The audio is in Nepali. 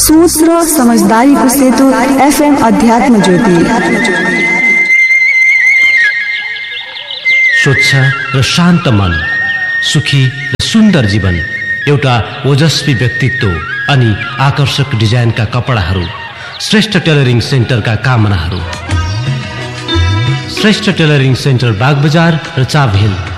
सोच र समझदारीको सेतु FM अध्यात्म ज्योति। स्वच्छ र शान्त मन, सुखी र सुन्दर जीवन, एउटा ओजस्वी व्यक्तित्व अनि आकर्षक डिजाइनका कपडाहरू, Shrestha tailoring सेन्टरका कामनाहरू। Shrestha tailoring centre Bagbazar र चाभेल।